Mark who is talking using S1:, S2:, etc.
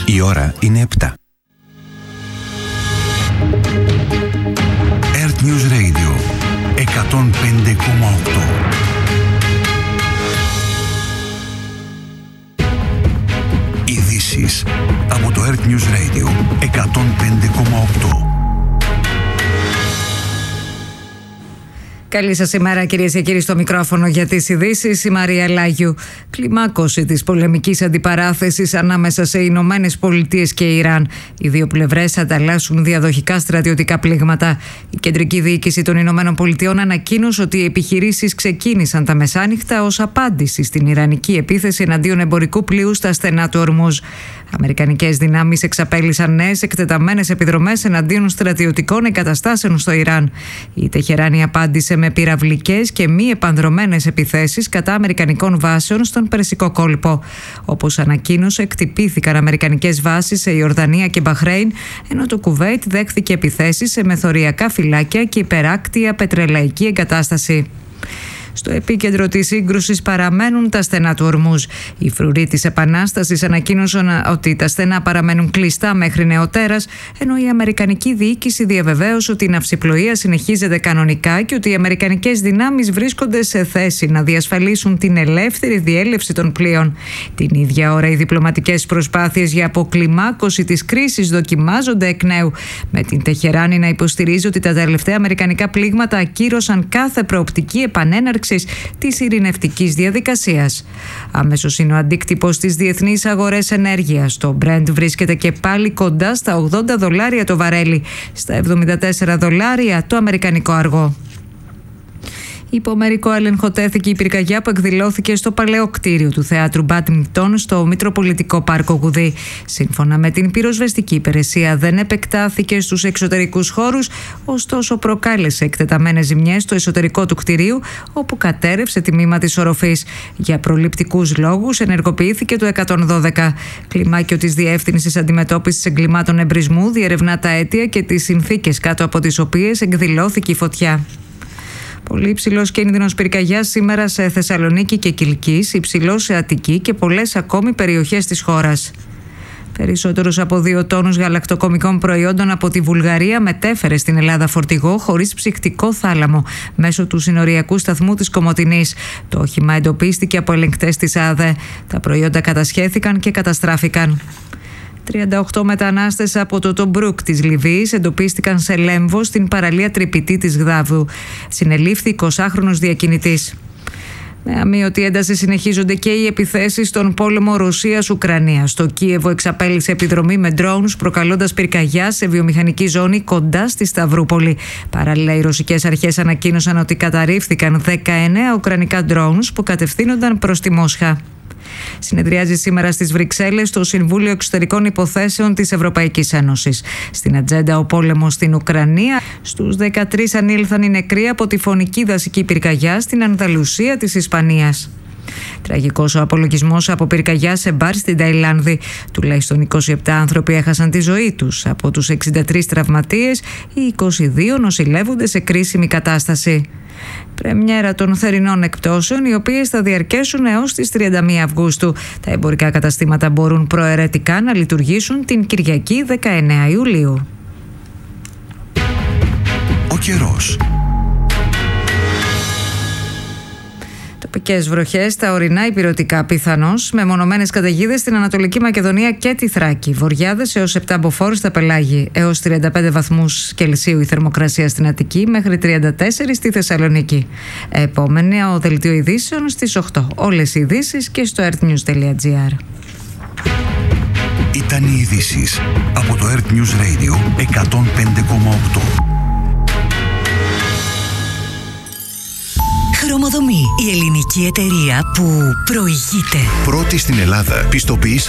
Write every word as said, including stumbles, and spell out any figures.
S1: Η ώρα είναι επτά. Earth News Radio εκατόν πέντε κόμμα οκτώ. Ειδήσεις από το Earth News Radio εκατόν πέντε κόμμα οκτώ.
S2: Καλή σας ημέρα, κυρίες και κύριοι, στο μικρόφωνο για τις ειδήσεις. Η Μαρία Λάγιου. Κλιμάκωση της πολεμικής αντιπαράθεσης ανάμεσα σε Ηνωμένες Πολιτείες και Ιράν. Οι δύο πλευρές ανταλλάσσουν διαδοχικά στρατιωτικά πλήγματα. Η κεντρική διοίκηση των Ηνωμένων Πολιτειών ανακοίνωσε ότι οι επιχειρήσεις ξεκίνησαν τα μεσάνυχτα ως απάντηση στην ιρανική επίθεση εναντίον εμπορικού πλοίου στα στενά του Ορμούζ. Αμερικανικές δυνάμεις εξαπέλυσαν νέες εκτεταμένες επιδρομές εναντίον στρατιωτικών εγκαταστάσεων στο Ιράν. Η Τεχεράνη απάντησε με πυραυλικές και μη επανδρωμένες επιθέσεις κατά αμερικανικών βάσεων στον Περσικό κόλπο. Όπως ανακοίνωσε, εκτυπήθηκαν αμερικανικές βάσεις σε Ιορδανία και Μπαχρέιν, ενώ το Κουβέιτ δέχθηκε επιθέσεις σε μεθοριακά φυλάκια και υπεράκτια πετρελαϊκή εγκατάσταση. Στο επίκεντρο της σύγκρουσης παραμένουν τα στενά του Ορμούζ. Οι φρουροί της Επανάστασης ανακοίνωσαν ότι τα στενά παραμένουν κλειστά μέχρι νεοτέρας, ενώ η Αμερικανική διοίκηση διαβεβαίωσε ότι η ναυσιπλοεία συνεχίζεται κανονικά και ότι οι αμερικανικές δυνάμεις βρίσκονται σε θέση να διασφαλίσουν την ελεύθερη διέλευση των πλοίων. Την ίδια ώρα, οι διπλωματικές προσπάθειες για αποκλιμάκωση της κρίσης δοκιμάζονται εκ νέου, με την Τεχεράνη να υποστηρίζει ότι τα τελευταία αμερικανικά πλήγματα ακύρωσαν κάθε προοπτική επανέναρξη της ειρηνευτικής διαδικασίας. Αμέσως είναι ο αντίκτυπος στις διεθνείς αγορές ενέργειας. Το Brent βρίσκεται και πάλι κοντά στα ογδόντα δολάρια το βαρέλι, στα εβδομήντα τέσσερα δολάρια το αμερικανικό αργό. Υπό μερικό έλεγχο τέθηκε η πυρκαγιά που εκδηλώθηκε στο παλαιό κτίριο του Θεάτρου Μπάντινγκτον στο Μητροπολιτικό Πάρκο Γουδί. Σύμφωνα με την πυροσβεστική υπηρεσία, δεν επεκτάθηκε στους εξωτερικούς χώρους, ωστόσο προκάλεσε εκτεταμένες ζημιές στο εσωτερικό του κτιρίου, όπου κατέρευσε τμήμα της οροφής. Για προληπτικούς λόγους ενεργοποιήθηκε το εκατόν δώδεκα. Κλιμάκιο της Διεύθυνσης Αντιμετώπισης Εγκλημάτων Εμπρισμού διερευνά τα αίτια και τις συνθήκες κάτω από τις οποίες εκδηλώθηκε η φωτιά. Πολύ υψηλός κίνδυνος πυρκαγιάς σήμερα σε Θεσσαλονίκη και Κιλκής, υψηλός σε Αττική και πολλές ακόμη περιοχές της χώρας. Περισσότερους από δύο τόνους γαλακτοκομικών προϊόντων από τη Βουλγαρία μετέφερε στην Ελλάδα φορτηγό χωρίς ψυχτικό θάλαμο μέσω του συνοριακού σταθμού της Κομοτηνής. Το όχημα εντοπίστηκε από ελεγκτές της ΑΔΕ. Τα προϊόντα κατασχέθηκαν και καταστράφηκαν. τριάντα οκτώ μετανάστες από το Τομπρούκ της Λιβύης εντοπίστηκαν σε Λέμβο στην παραλία Τρυπητή της Γδάβου. Συνελήφθη εικοσάχρονος διακινητής. Με αμείωτη ένταση συνεχίζονται και οι επιθέσεις στον πόλεμο Ρωσίας-Ουκρανίας. Το Κίεβο εξαπέλυσε επιδρομή με drones, προκαλώντας πυρκαγιά σε βιομηχανική ζώνη κοντά στη Σταυρούπολη. Παράλληλα, οι ρωσικές αρχές ανακοίνωσαν ότι καταρρίφθηκαν δεκαεννέα ουκρανικά drones που κατευθύνονταν προς τη Μόσχα. Συνεδριάζει σήμερα στις Βρυξέλλες το Συμβούλιο Εξωτερικών Υποθέσεων της Ευρωπαϊκής Ένωσης. Στην ατζέντα ο πόλεμος στην Ουκρανία. Στους δεκατρείς ανήλθαν οι νεκροί από τη φωνική δασική πυρκαγιά στην Ανδαλουσία της Ισπανίας. Τραγικός ο απολογισμός από πυρκαγιά σε μπαρ στην Ταϊλάνδη. Τουλάχιστον είκοσι επτά άνθρωποι έχασαν τη ζωή τους. Από τους εξήντα τρεις τραυματίες, οι είκοσι δύο νοσηλεύονται σε κρίσιμη κατάσταση. Πρεμιέρα των θερινών εκπτώσεων, οι οποίες θα διαρκέσουν έως τις τριάντα μία Αυγούστου. Τα εμπορικά καταστήματα μπορούν προαιρετικά να λειτουργήσουν την Κυριακή δεκαεννέα Ιουλίου.
S1: Ο καιρός.
S2: Τοπικές βροχές στα ορεινά ηπειρωτικά πιθανώς, με μονομένες καταιγίδες στην Ανατολική Μακεδονία και τη Θράκη. Βοριάδες έως επτά μποφόρ στα Πελάγη, έως τριάντα πέντε βαθμούς Κελσίου η θερμοκρασία στην Αττική, μέχρι τριάντα τέσσερα στη Θεσσαλονίκη. Επόμενη ο δελτίο ειδήσεων στις οκτώ. Όλες οι ειδήσεις και στο earthnews τελεία gr.
S1: Ήταν οι ειδήσεις από το Earth News Radio εκατόν πέντε κόμμα οκτώ.
S3: Χρωμοδομή, η ελληνική εταιρεία που προηγείται.
S1: Πρώτη στην Ελλάδα πιστοποιήσα